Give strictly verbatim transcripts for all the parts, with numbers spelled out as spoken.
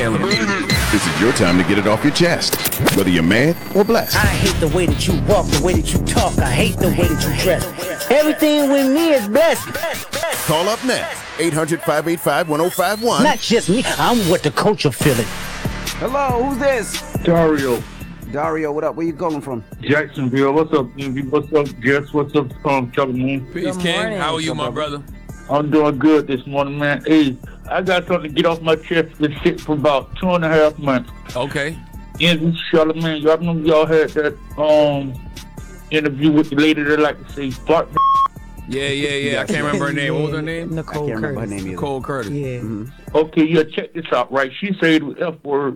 killing me. This is your time to get it off your chest, whether you're mad or blessed. I hate the way that you walk, the way that you talk. I hate the way that you dress. Everything with me is blessed. Call up next, eight hundred, five eight five, one oh five one. Not just me, I'm what the culture feeling. Hello, who's this? Dario. Dario, what up? Where you calling from? Jacksonville. What's up, Envy? What's up, Jess? What's up, um, Kelly? Peace, King. How are you, my brother? I'm doing good this morning, man. Hey, I got something to get off my chest. Been sick for about two and a half months. Okay. Envy, Charlamagne, y'all remember y'all had that um interview with the lady that like to say fart? Yeah, yeah, yeah. I can't remember her name. What was her name? I Nicole can't remember her Curtis. name either. Nicole Curtis. Yeah. Mm-hmm. Okay, yeah, check this out, right? She said the F word.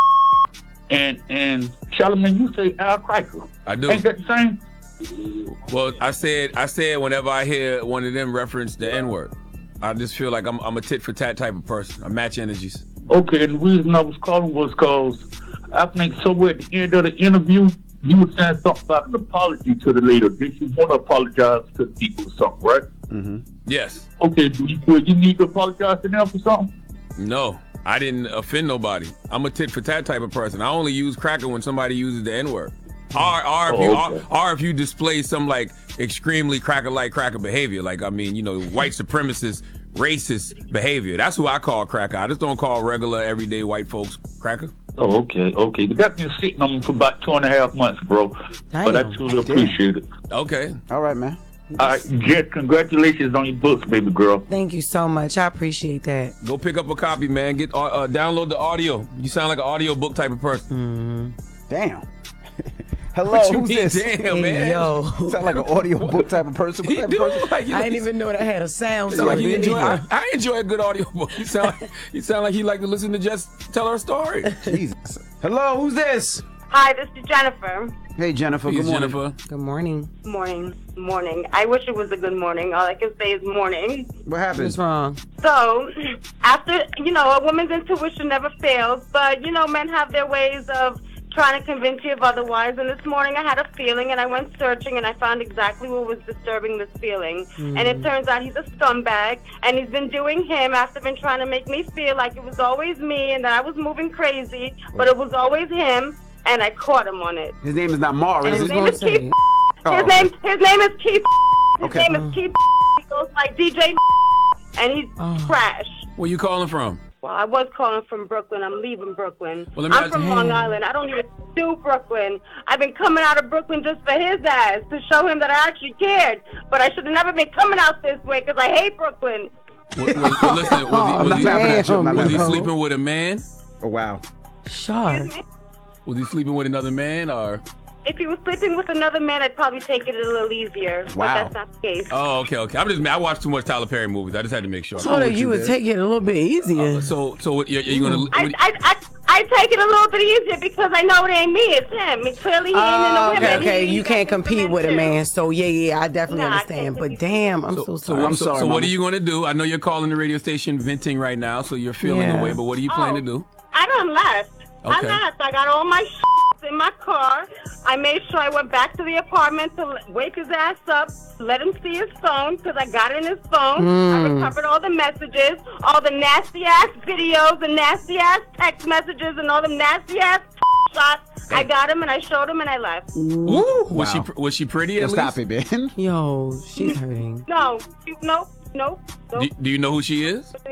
And and Charlamagne, you say Al Cracker. I do. Ain't that the same? Well, I said, I said whenever I hear one of them reference the N word, I just feel like I'm, I'm a tit for tat type of person. I match energies. Okay, and the reason I was calling was because I think somewhere at the end of the interview, you were saying something about an apology to the lady. Did you want to apologize to the people or something, right? Mm-hmm. Yes. Okay, do you, do you need to apologize to them for something? No, I didn't offend nobody. I'm a tit for tat type of person. I only use cracker when somebody uses the N word. Or, or, if you, Oh, okay. or, or if you display some like extremely cracker-like cracker behavior, like I mean, you know, white supremacist, racist behavior. That's who I call cracker. I just don't call regular, everyday white folks cracker. Oh, okay, okay. But that's been sitting on me for about two and a half months, bro. But I Damn. truly appreciate it. Okay. All right, man. All right, Jet, congratulations on your books, baby girl. Thank you so much. I appreciate that. Go pick up a copy, man. Get uh, uh, download the audio. You sound like an audio book type of person. Damn. Hello, What you who's mean, this? damn, Hey, man? yo. Sound like an audio book type of person. What He type do. of person? Like, you I know, didn't even know that had a sound. sound like to he it. enjoy, I, I enjoy a good audio book. You sound like, you sound like he like to listen to just tell her story. Jesus. Hello, who's this? Hi, this is Jennifer. Hey, Jennifer. Peace, Good morning. Jennifer. Good morning. Morning, morning. I wish it was a good morning. All I can say is morning. What happened? What's wrong? So, after, you know, a woman's intuition never fails, but, you know, men have their ways of trying to convince you of otherwise. And this morning I had a feeling and I went searching and I found exactly what was disturbing this feeling. Mm. And it turns out he's a scumbag and he's been doing him after been trying to make me feel like it was always me and that I was moving crazy, but it was always him. And I caught him on it. His name is not Mara, And is his it? name is say Keith. it. Oh, His name, his name is Keith. His Okay. name is Keith. He goes like D J, and he's Oh. trash. Where you calling from? Well, I was calling from Brooklyn. I'm leaving Brooklyn. Well, let me I'm ask- from Long Damn. Island. I don't even do Brooklyn. I've been coming out of Brooklyn just for his ass to show him that I actually cared. But I should have never been coming out this way because I hate Brooklyn. Well, well, well, listen, was he, was he, Damn, was he bro. sleeping with a man? Oh, wow. Sure. Was he sleeping with another man or? If he was sleeping with another man, I'd probably take it a little easier. Wow. But that's not the case. Oh, okay, okay. I'm just I watch too much Tyler Perry movies. I just had to make sure. So that with you you, would man. take it a little bit easier. So, so what, you're, you're gonna? I, what- I, I, I take it a little bit easier because I know it ain't me, it's him. It clearly he ain't into Oh, women. okay, okay. He- You he can't got compete women with a too. man. So yeah, yeah, I definitely Nah, I understand. can't But compete. damn, I'm so, so, sorry. I'm so, sorry, so what Mama. are you gonna do? I know you're calling the radio station venting right now, so you're feeling Yeah. away. But what are you planning to do? I done left. Okay. I left. I got all my in my car. I made sure I went back to the apartment to wake his ass up, let him see his phone, because I got it in his phone. Mm. I recovered all the messages, all the nasty ass videos, the nasty ass text messages, and all the nasty ass shots. I got him and I showed him and I left. Was Wow. she was she pretty at Stop least? it, man. Yo, she's hurting. No, no, no, no. Do, do you know who she is?